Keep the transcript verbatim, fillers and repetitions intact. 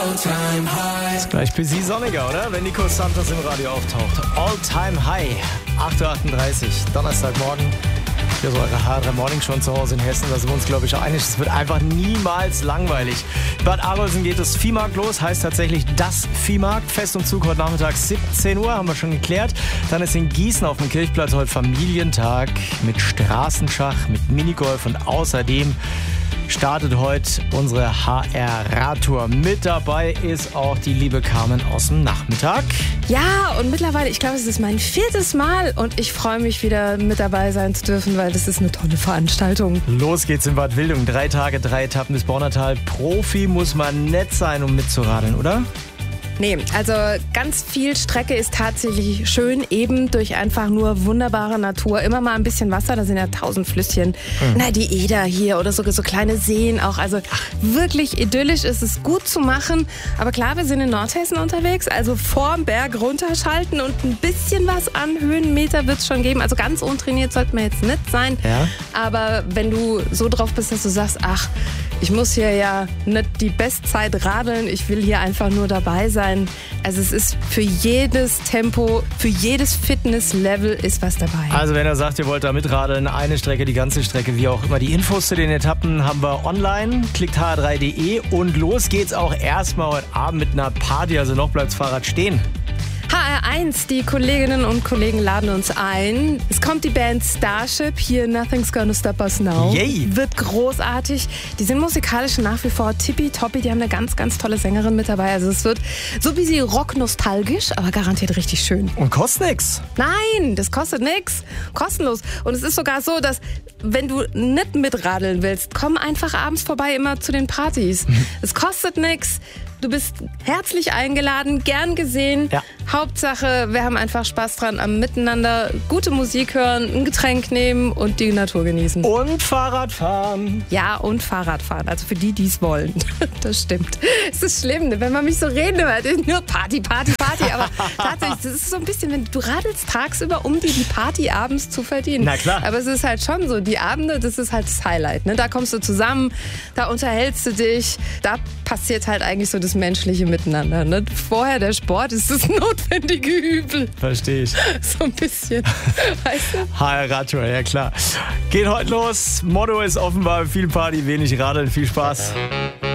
Ist gleich busy sonniger, oder? Wenn Nico Santos im Radio auftaucht. All Time High. acht Uhr achtunddreißig, Donnerstagmorgen. Hier ist eure H drei Morning schon zu Hause in Hessen. Da sind wir uns, glaube ich, einig. Es wird einfach niemals langweilig. In Bad Arolsen geht das Viehmarkt los. Heißt tatsächlich das Viehmarkt. Fest und Zug heute Nachmittag siebzehn Uhr. Haben wir schon geklärt. Dann ist in Gießen auf dem Kirchplatz heute Familientag mit Straßenschach, mit Minigolf und außerdem startet heute unsere H R-Radtour. Mit dabei ist auch die liebe Carmen aus dem Nachmittag. Ja, und mittlerweile, ich glaube, es ist mein viertes Mal und ich freue mich wieder mit dabei sein zu dürfen, weil das ist eine tolle Veranstaltung. Los geht's in Bad Wildung. Drei Tage, drei Etappen bis Bornertal. Profi muss man nett sein, um mitzuradeln, oder? Nee, also ganz viel Strecke ist tatsächlich schön, eben durch einfach nur wunderbare Natur. Immer mal ein bisschen Wasser, da sind ja tausend Flüsschen. Mhm. Na, die Eder hier oder so, so kleine Seen auch. Also wirklich idyllisch, ist es gut zu machen. Aber klar, wir sind in Nordhessen unterwegs, also vorm Berg runterschalten und ein bisschen was an Höhenmeter wird es schon geben. Also ganz untrainiert sollte man jetzt nicht sein. Ja. Aber wenn du so drauf bist, dass du sagst, ach, ich muss hier ja nicht die Bestzeit radeln, ich will hier einfach nur dabei sein. Also es ist für jedes Tempo, für jedes Fitnesslevel ist was dabei. Also wenn ihr sagt, ihr wollt da mitradeln, eine Strecke, die ganze Strecke, wie auch immer. Die Infos zu den Etappen haben wir online, klickt h r drei punkt d e und los geht's auch erstmal heute Abend mit einer Party, also noch bleibt's Fahrrad stehen. H R eins, die Kolleginnen und Kollegen laden uns ein. Es kommt die Band Starship, hier Nothing's Gonna Stop Us Now. Yay. Wird großartig. Die sind musikalisch nach wie vor tippitoppi. Die haben eine ganz, ganz tolle Sängerin mit dabei. Also es wird so wie sie rock-nostalgisch, aber garantiert richtig schön. Und kostet nix. Nein, das kostet nix. Kostenlos. Und es ist sogar so, dass wenn du nicht mitradeln willst, komm einfach abends vorbei immer zu den Partys. Es kostet nix. Du bist herzlich eingeladen, gern gesehen. Ja. Hauptsache, wir haben einfach Spaß dran am Miteinander, gute Musik hören, ein Getränk nehmen und die Natur genießen. Und Fahrradfahren. Ja, und Fahrradfahren. Also für die, die es wollen. Das stimmt. Es ist schlimm, wenn man mich so reden hört. Nur Party, Party, Party. Aber tatsächlich, das ist so ein bisschen, wenn du radelst tagsüber, um dir die Party abends zu verdienen. Na klar. Aber es ist halt schon so, die Abende, das ist halt das Highlight. Ne? Da kommst du zusammen, da unterhältst du dich, da passiert halt eigentlich so das menschliche Miteinander. Ne? Vorher der Sport ist das notwendige Übel. Verstehe ich. So ein bisschen. Weißt du? H R-Radtour, ja klar. Geht heute los. Motto ist offenbar viel Party, wenig Radeln, viel Spaß.